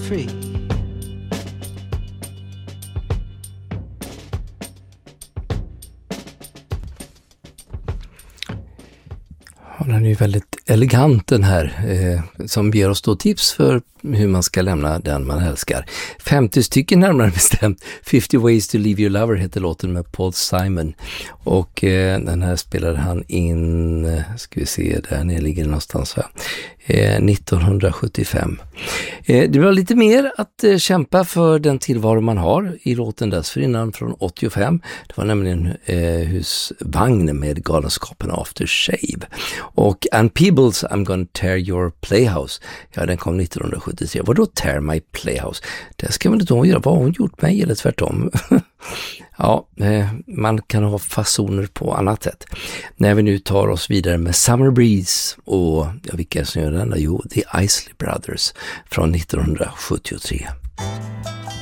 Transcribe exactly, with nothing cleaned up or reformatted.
free. Den är ju väldigt elegant den här, eh, som ger oss då tips för hur man ska lämna den man älskar. femtio stycken närmare bestämt. fifty ways to leave your lover heter låten med Paul Simon. Och eh, den här spelade han in, eh, ska vi se, där nere ligger det någonstans va? Eh, nittonhundrasjuttiofem. Eh, det var lite mer att eh, kämpa för den tillvaro man har i låten dessförinnan från åttiofem. Det var nämligen eh, husvagn med galenskapen After Shave. Och Ann Peebles I'm gonna tear your playhouse. Ja, den kom nittonhundrasjuttiotre. Vadå tear my playhouse? Det ska väl inte hon göra. Vad har hon gjort mig eller tvärtom? Ja, eh, man kan ha fasoner på annat sätt. När vi nu tar oss vidare med Summer Breeze och ja, vilka som gör den? Jo, The Isley Brothers från nittonhundrasjuttiotre.